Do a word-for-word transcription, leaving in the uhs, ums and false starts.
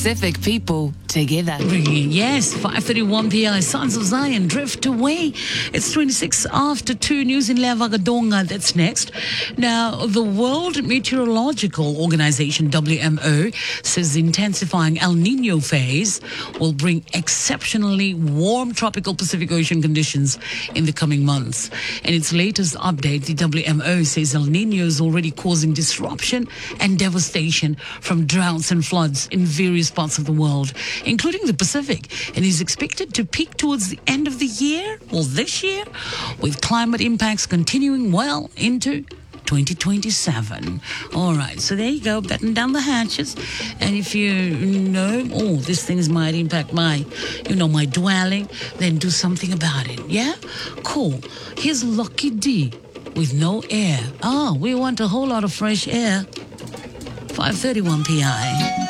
Pacific people together. Yes, five thirty-one p m. Sons of Zion drift away. It's twenty-six after two. News in Lavagadonga. That's next. Now, the World Meteorological Organization, W M O, says the intensifying El Nino phase will bring exceptionally warm tropical Pacific Ocean conditions in the coming months. In its latest update, the W M O says El Nino is already causing disruption and devastation from droughts and floods in various parts of the world, including the Pacific, and is expected to peak towards the end of the year, or this year, with climate impacts continuing well into twenty twenty-seven. All right, so there you go, batten down the hatches. And if you know, oh, these things might impact my, you know, my dwelling, then do something about it, yeah? Cool. Here's Lucky D with No Air. Oh, we want a whole lot of fresh air. five thirty-one p m